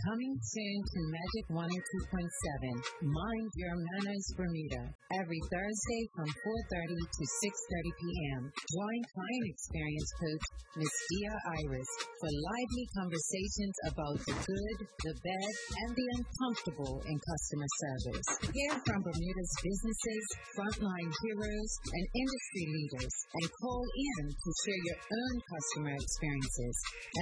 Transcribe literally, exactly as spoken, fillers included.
Coming soon to Magic one oh two point seven, Mind Your Manners Bermuda. Every Thursday from four thirty to six thirty p.m. Join client experience coach Miss Dia Iris for lively conversations about the good, the bad, and the uncomfortable in customer service. Hear from Bermuda's businesses, frontline heroes, and industry leaders, and call in to share your own customer experiences.